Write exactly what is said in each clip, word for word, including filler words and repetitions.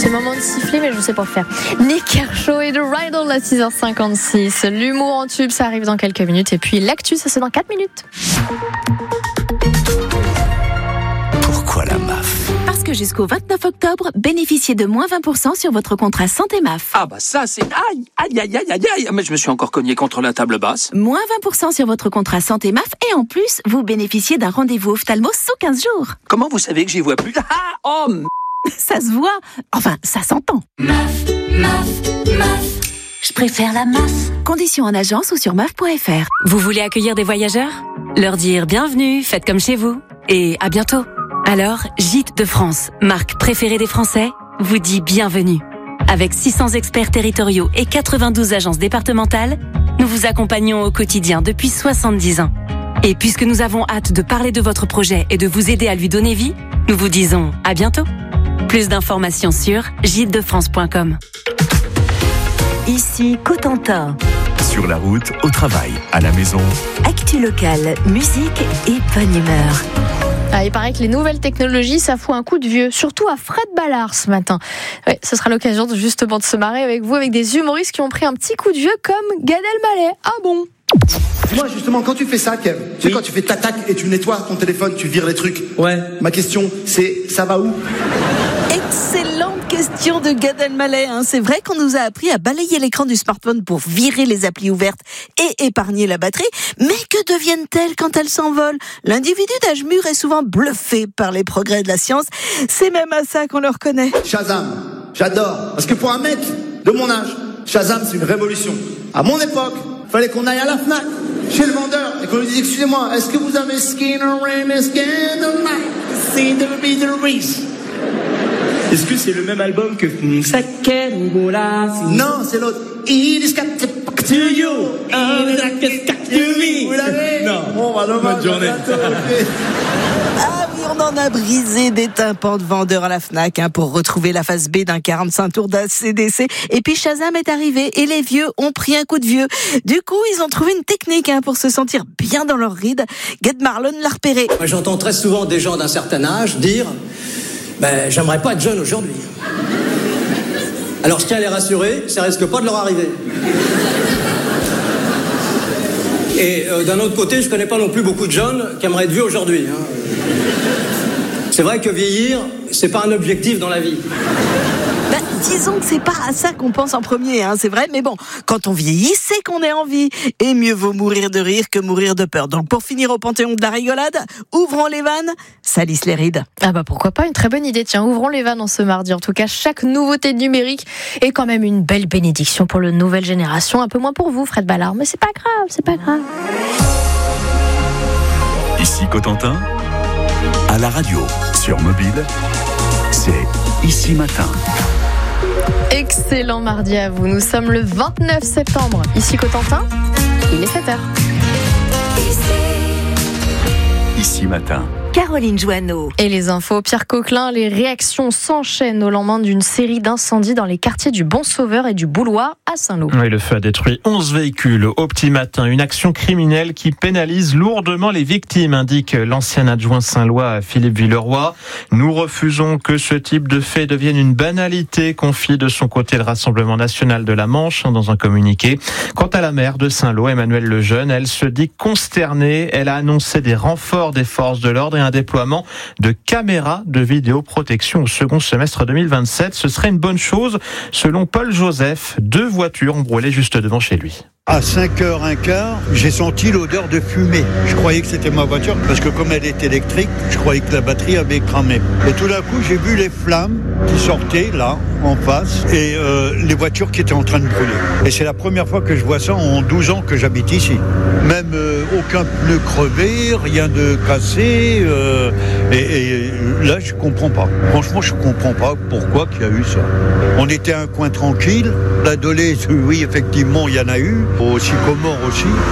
C'est le moment de siffler, mais je ne sais pas le faire. Nick Kershaw et The Riddle à six heures cinquante-six. L'humour en tube, ça arrive dans quelques minutes. Et puis l'actu, ça c'est dans quatre minutes. Pourquoi la M A F ? Parce que jusqu'au vingt-neuf octobre, bénéficiez de moins vingt pour cent sur votre contrat santé M A F. Ah bah ça c'est... Aïe, aïe, aïe, aïe, aïe, aïe. Mais je me suis encore cogné contre la table basse. Moins vingt pour cent sur votre contrat santé M A F et en plus, vous bénéficiez d'un rendez-vous ophtalmo sous quinze jours. Comment vous savez que j'y vois plus ? Ah, oh, m- Ça se voit. Enfin, ça s'entend. M A F, M A F, M A F. Je préfère la M A F. Conditions en agence ou sur M A F point F R. Vous voulez accueillir des voyageurs ? Leur dire bienvenue, faites comme chez vous. Et à bientôt. Alors, Gîtes de France, marque préférée des Français, vous dit bienvenue. Avec six cents experts territoriaux et quatre-vingt-douze agences départementales, nous vous accompagnons au quotidien depuis soixante-dix ans. Et puisque nous avons hâte de parler de votre projet et de vous aider à lui donner vie, nous vous disons à bientôt. Plus d'informations sur gîtes de france point com. Ici Cotentin. Sur la route, au travail, à la maison. Actu locale, musique et bonne humeur. Ah, il paraît que les nouvelles technologies, ça fout un coup de vieux, surtout à Fred Ballard ce matin. Ouais, ce sera l'occasion de, justement de se marrer avec vous, avec des humoristes qui ont pris un petit coup de vieux comme Gad Elmaleh. Ah bon ? Dis-moi justement, quand tu fais ça, Kev, tu sais, Oui. quand tu fais tac-tac et tu nettoies ton téléphone, tu vires les trucs. Ouais. Ma question, c'est, ça va où ? Excellente question de Gad Elmaleh. Hein. C'est vrai qu'on nous a appris à balayer l'écran du smartphone pour virer les applis ouvertes et épargner la batterie. Mais que deviennent-elles quand elles s'envolent ? L'individu d'âge mûr est souvent bluffé par les progrès de la science. C'est même à ça qu'on le reconnaît. Shazam, j'adore. Parce que pour un mec de mon âge, Shazam, c'est une révolution. À mon époque, fallait qu'on aille à la Fnac, chez le vendeur, et qu'on lui dise, excusez-moi, est-ce que vous avez Skinner Rain, Skinner See the Beatles Reese? Est-ce que c'est le même album que Sakerubola? Non, c'est l'autre. It is got to back to you. It is got to me. Vous l'avez? Non. Bon, bah, dommage. Bonne journée. Ah oui, on en a brisé des tympans de vendeurs à la Fnac hein, pour retrouver la face B d'un quarante-cinq tours d'A C D C. Et puis Shazam est arrivé et les vieux ont pris un coup de vieux. Du coup, ils ont trouvé une technique hein, pour se sentir bien dans leur ride. Gad Marlon l'a repéré. Moi, j'entends très souvent des gens d'un certain âge dire ben, « j'aimerais pas être jeune aujourd'hui ». Alors je tiens à les rassurer, ça risque pas de leur arriver. Et euh, d'un autre côté, je connais pas non plus beaucoup de jeunes qui aimeraient être vieux aujourd'hui. Hein. C'est vrai que vieillir, c'est pas un objectif dans la vie. Ben, disons que c'est pas à ça qu'on pense en premier, hein, c'est vrai, mais bon, quand on vieillit, c'est qu'on est en vie. Et mieux vaut mourir de rire que mourir de peur. Donc pour finir au panthéon de la rigolade, ouvrons les vannes, salissent les rides. Ah bah pourquoi pas, une très bonne idée. Tiens, ouvrons les vannes en ce mardi. En tout cas, chaque nouveauté numérique est quand même une belle bénédiction pour la nouvelle génération. Un peu moins pour vous, Fred Ballard, mais c'est pas grave, c'est pas grave. Ici Cotentin, à la radio, sur mobile, c'est Ici Matin. Excellent mardi à vous. Nous sommes le vingt-neuf septembre. Ici Cotentin, il est sept heures. Ici Matin. Caroline Joanneau. Et les infos, Pierre Coquelin, les réactions s'enchaînent au lendemain d'une série d'incendies dans les quartiers du Bon Sauveur et du Boulois à Saint-Lô. Oui, le feu a détruit onze véhicules au petit matin. Une action criminelle qui pénalise lourdement les victimes, indique l'ancien adjoint Saint-Lois Philippe Villeroy. Nous refusons que ce type de fait devienne une banalité, confie de son côté le Rassemblement national de la Manche dans un communiqué. Quant à la maire de Saint-Lô, Emmanuelle Lejeune, elle se dit consternée. Elle a annoncé des renforts des forces de l'ordre et un déploiement de caméras de vidéoprotection au second semestre deux mille vingt-sept. Ce serait une bonne chose. Selon Paul Joseph, deux voitures ont brûlé juste devant chez lui. À cinq heures quinze, j'ai senti l'odeur de fumée. Je croyais que c'était ma voiture parce que comme elle est électrique, je croyais que la batterie avait cramé. Et tout d'un coup, j'ai vu les flammes qui sortaient là, en face, et euh, les voitures qui étaient en train de brûler. Et c'est la première fois que je vois ça en douze ans que j'habite ici. Même euh, aucun pneu crevé, rien de cassé. Euh, et, et là, je comprends pas. Franchement, je comprends pas pourquoi qu'il y a eu ça. On était à un coin tranquille. La Dolez, oui, effectivement, il y en a eu. Au Sycomore aussi.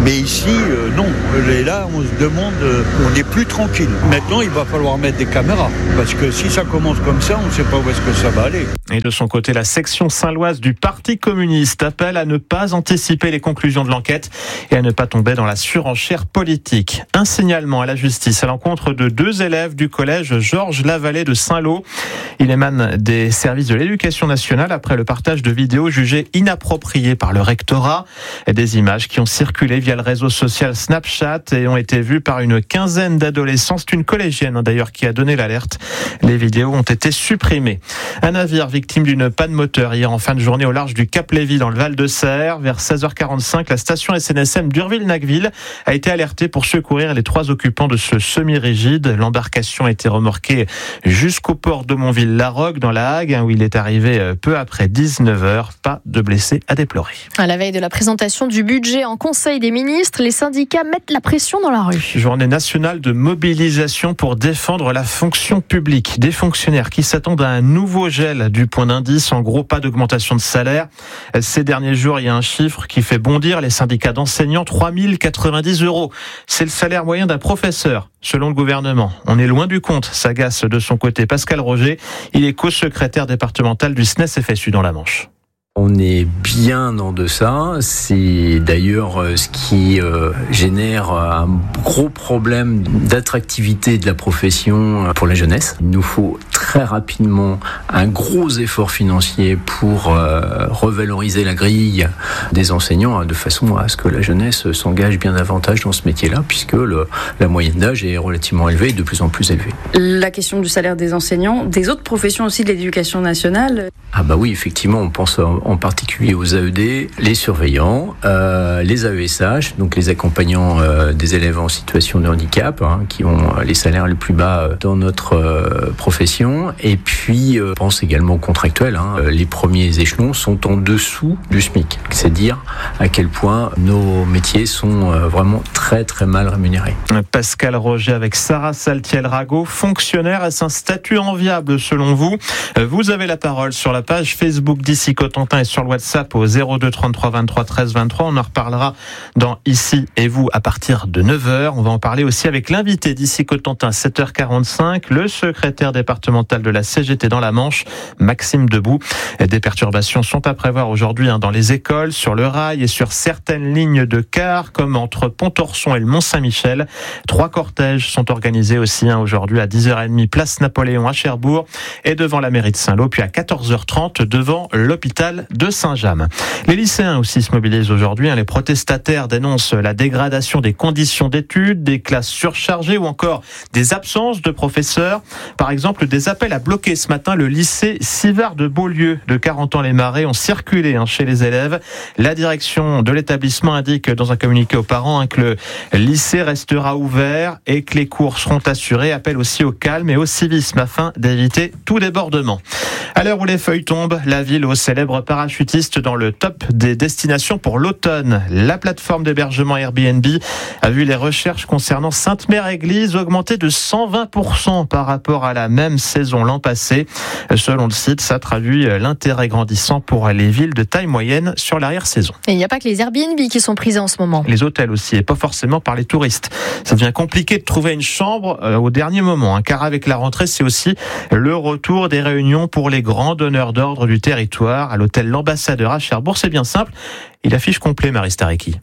Mais ici, euh, non. Et là, on se demande, euh, on n'est plus tranquille. Maintenant, il va falloir mettre des caméras. Parce que si ça commence comme ça, on ne sait pas où est-ce que ça va aller. Et de son côté, la section saint-loise du Parti communiste appelle à ne pas anticiper les conclusions de l'enquête et à ne pas tomber dans la surenchère politique. Un signalement à la justice à l'encontre de deux élèves du collège Georges Lavallée de Saint-Lô. Il émane des services de l'éducation nationale après le partage de vidéos jugées inappropriées par le rectorat. Des images qui ont circulé via le réseau social Snapchat et ont été vues par une quinzaine d'adolescents. C'est une collégienne d'ailleurs qui a donné l'alerte. Les vidéos ont été supprimées. Un navire victime d'une panne moteur hier en fin de journée au large du Cap Lévy dans le Val-de-Serre. Vers seize heures quarante-cinq, la station S N S M d'Urville-Nacqueville a été alertée pour secourir les trois occupants de ce semi-rigide. L'embarcation a été remorquée jusqu'au port de Montville-la-Roque dans la Hague où il est arrivé peu après dix-neuf heures. Pas de blessés à déplorer. À la veille de la présentation du budget en Conseil des ministres, les syndicats mettent la pression dans la rue. Journée nationale de mobilisation pour défendre la fonction publique. Des fonctionnaires qui s'attendent à un nouveau gel du point d'indice. En gros, pas d'augmentation de salaire. Ces derniers jours, il y a un chiffre qui fait bondir les syndicats d'enseignants. trois mille quatre-vingt-dix euros. C'est le salaire moyen d'un professeur, selon le gouvernement. On est loin du compte, s'agace de son côté Pascal Roger. Il est co-secrétaire départemental du S N E S F S U dans la Manche. On est bien en deçà. C'est d'ailleurs ce qui euh, génère un gros problème d'attractivité de la profession pour la jeunesse. Il nous faut très rapidement un gros effort financier pour euh, revaloriser la grille des enseignants de façon à ce que la jeunesse s'engage bien davantage dans ce métier-là, puisque le, la moyenne d'âge est relativement élevée et de plus en plus élevée. La question du salaire des enseignants, des autres professions aussi de l'éducation nationale. Ah bah oui, effectivement, on pense en particulier aux A E D, les surveillants, euh, les A E S H, donc les accompagnants euh, des élèves en situation de handicap, hein, qui ont les salaires les plus bas dans notre euh, profession. Et puis, euh, on pense également aux contractuels. Hein. Les premiers échelons sont en dessous du SMIC. C'est dire à quel point nos métiers sont euh, vraiment très très mal rémunérés. Pascal Roger avec Sarah Saltiel-Rago, fonctionnaire. Est-ce un statut enviable selon vous ? Vous avez la parole sur la page Facebook d'Ici Cotentin et sur le WhatsApp au zéro deux trente-trois vingt-trois treize vingt-trois. On en reparlera dans Ici et vous à partir de neuf heures. On va en parler aussi avec l'invité d'Ici Cotentin, sept heures quarante-cinq, le secrétaire départemental de la C G T dans la Manche, Maxime Debout. Des perturbations sont à prévoir aujourd'hui dans les écoles, sur le rail et sur certaines lignes de car, comme entre Pontorson et le Mont-Saint-Michel. Trois cortèges sont organisés aussi aujourd'hui à dix heures trente, place Napoléon à Cherbourg et devant la mairie de Saint-Lô, puis à quatorze heures trente devant l'hôpital de Saint-James. Les lycéens aussi se mobilisent aujourd'hui. Les protestataires dénoncent la dégradation des conditions d'études, des classes surchargées ou encore des absences de professeurs. Par exemple, des appels à bloquer ce matin le lycée Sivard de Beaulieu de Carentan-les-Marais ont circulé chez les élèves. La direction de l'établissement indique dans un communiqué aux parents que le lycée restera ouvert et que les cours seront assurés. Appel aussi au calme et au civisme afin d'éviter tout débordement. À l'heure où les feuilles tombent, la ville au célèbre parachutiste dans le top des destinations pour l'automne. La plateforme d'hébergement Airbnb a vu les recherches concernant Sainte-Mère-Église augmenter de cent vingt pour cent par rapport à la même saison l'an passé. Selon le site, ça traduit l'intérêt grandissant pour les villes de taille moyenne sur l'arrière-saison. Et il n'y a pas que les Airbnb qui sont prisés en ce moment. Les hôtels aussi, et pas forcément par les touristes. Ça devient compliqué de trouver une chambre au dernier moment, hein, car avec la rentrée, c'est aussi le retour des réunions pour les grands donneurs d'ordre du territoire. À l'hôtel L'Ambassadeur à Cherbourg, c'est bien simple. Il affiche complet, Marie Stariki.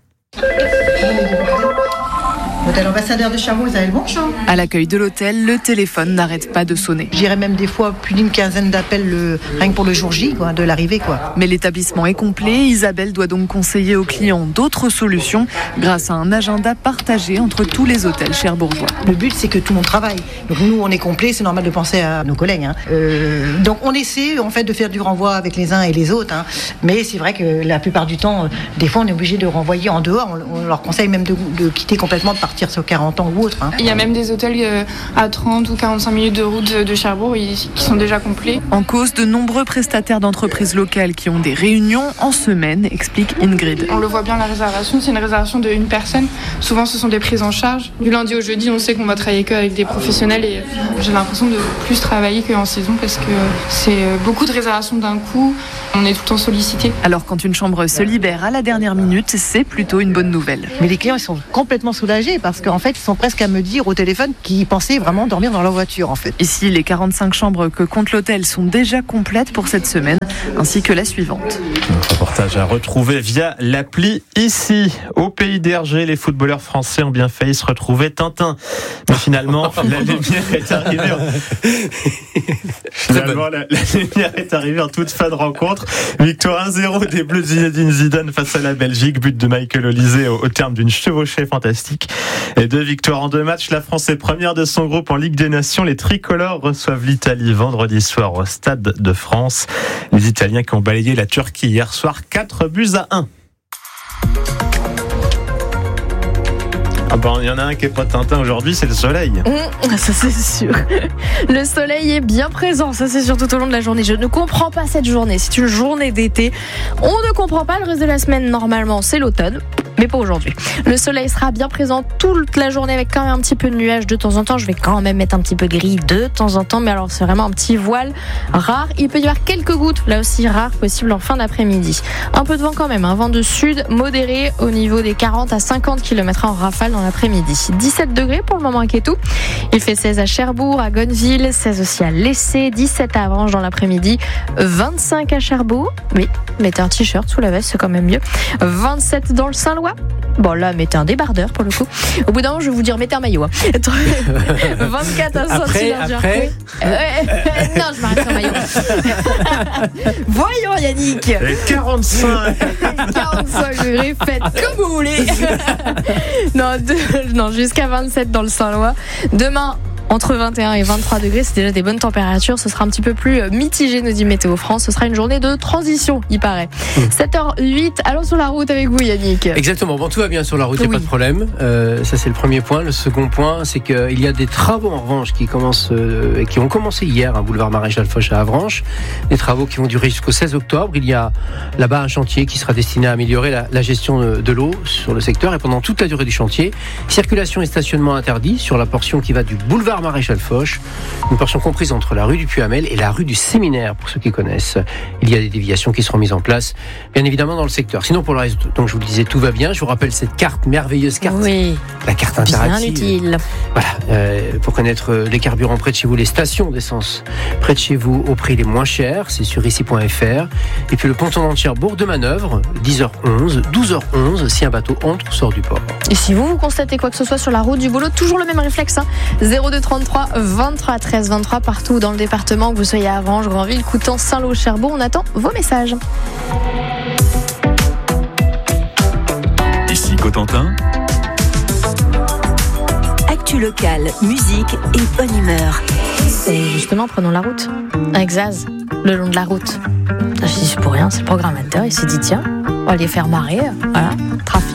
L'hôtel Ambassadeur de Cherbourg, vous avez le bon champ. À l'accueil de l'hôtel, le téléphone n'arrête pas de sonner. J'irais même des fois plus d'une quinzaine d'appels le, rien que pour le jour J, quoi, de l'arrivée, quoi. Mais l'établissement est complet. Isabelle doit donc conseiller aux clients d'autres solutions grâce à un agenda partagé entre tous les hôtels cherbourgeois. Le but, c'est que tout le monde travaille. Donc nous, on est complet, c'est normal de penser à nos collègues. Hein. Euh, donc on essaie en fait de faire du renvoi avec les uns et les autres. Hein. Mais c'est vrai que la plupart du temps, des fois, on est obligé de renvoyer en dehors. On, on leur conseille même de, de quitter complètement, de partir partir sur quarante ans ou autre. Hein. Il y a même des hôtels euh, à trente ou quarante-cinq minutes de route de, de Cherbourg qui sont déjà complets. En cause, de nombreux prestataires d'entreprises locales qui ont des réunions en semaine, explique Ingrid. On le voit bien, la réservation, c'est une réservation de une personne. Souvent, ce sont des prises en charge. Du lundi au jeudi, on sait qu'on va travailler qu'avec des professionnels et j'ai l'impression de plus travailler qu'en saison parce que c'est beaucoup de réservations d'un coup. On est tout le temps sollicité. Alors, quand une chambre se libère à la dernière minute, c'est plutôt une bonne nouvelle. Mais les clients, ils sont complètement soulagés parce qu'en fait, ils sont presque à me dire au téléphone qu'ils pensaient vraiment dormir dans leur voiture, en fait. Ici, les quarante-cinq chambres que compte l'hôtel sont déjà complètes pour cette semaine, ainsi que la suivante. Un reportage à retrouver via l'appli ici. Au pays d'Hergé, les footballeurs français ont bien failli se retrouver Tintin. Mais finalement, la lumière est arrivée. En... finalement, la, la lumière est arrivée en toute fin de rencontre. Victoire un zéro des Bleus de Zinedine Zidane face à la Belgique. But de Michael Olise au, au terme d'une chevauchée fantastique. Et deux victoires en deux matchs. La France est première de son groupe en Ligue des Nations. Les tricolores reçoivent l'Italie vendredi soir au Stade de France. Les Italiens qui ont balayé la Turquie hier soir, quatre buts à un. Ah ben, il y en a un qui est pas Tintin aujourd'hui, c'est le soleil. Mmh, ça c'est sûr. Le soleil est bien présent, ça c'est sûr tout au long de la journée. Je ne comprends pas cette journée. C'est une journée d'été. On ne comprend pas le reste de la semaine. Normalement, c'est l'automne. Mais pas aujourd'hui. Le soleil sera bien présent toute la journée avec quand même un petit peu de nuages de temps en temps. Je vais quand même mettre un petit peu gris de temps en temps. Mais alors c'est vraiment un petit voile rare. Il peut y avoir quelques gouttes, là aussi rares, possibles en fin d'après-midi. Un peu de vent quand même, un vent de sud modéré au niveau des quarante à cinquante kilomètres en rafale dans l'après-midi. dix-sept degrés pour le moment à Kétou. Il fait seize à Cherbourg, à Gonneville, seize aussi à Lessé, dix-sept à Avranches dans l'après-midi, vingt-cinq à Cherbourg. Oui, mettez un t-shirt sous la veste, c'est quand même mieux. vingt-sept dans le Saint-Lois. Bon là, mettez un débardeur pour le coup. Au bout d'un moment, je vais vous dire mettez un maillot. Hein. vingt-quatre à Saint-Hilaire. Après, après euh, non, je m'arrête sur maillot. Voyons Yannick. Et quarante-cinq quarante-cinq degrés, faites comme vous voulez. non, de, non, jusqu'à vingt-sept dans le Saint-Lois. Demain, entre vingt et un et vingt-trois degrés, c'est déjà des bonnes températures. Ce sera un petit peu plus mitigé, nous dit Météo France. Ce sera une journée de transition, il paraît. Mmh. sept heures huit, allons sur la route avec vous, Yannick. Exactement, bon, tout va bien sur la route, il oui. n'y a pas de problème. Euh, ça, c'est le premier point. Le second point, c'est qu'il y a des travaux, en revanche, qui, commencent, euh, qui ont commencé hier, à boulevard Maréchal Foch à Avranches. Des travaux qui vont durer jusqu'au seize octobre. Il y a là-bas un chantier qui sera destiné à améliorer la, la gestion de l'eau sur le secteur. Et pendant toute la durée du chantier, circulation et stationnement interdits sur la portion qui va du boulevard Maréchal Foch, une portion comprise entre la rue du Puy-Hamel et la rue du Séminaire, pour ceux qui connaissent. Il y a des déviations qui seront mises en place, bien évidemment, dans le secteur. Sinon, pour le reste, donc je vous le disais, tout va bien. Je vous rappelle cette carte, merveilleuse carte, oui, la carte interactive. Bien utile. Voilà, euh, pour connaître les carburants près de chez vous, les stations d'essence près de chez vous au prix les moins chers, c'est sur ici point f r. Et puis le ponton d'Entière, bourg de manœuvre, dix heures onze, douze heures onze, si un bateau entre ou sort du port. Et si vous, vous constatez quoi que ce soit sur la route du boulot, toujours le même réflexe, hein, zéro deux trente-trois vingt-trois treize vingt-trois partout dans le département, que vous soyez à Avranches, Granville, Coutances, Saint-Lô, Cherbourg. On attend vos messages. Ici Cotentin. Actu locale, musique et bonne humeur. Et justement, prenons la route avec Zaz, le long de la route. Je dis c'est pour rien, c'est le programmateur. Il s'est dit tiens, on va les faire marrer. Voilà.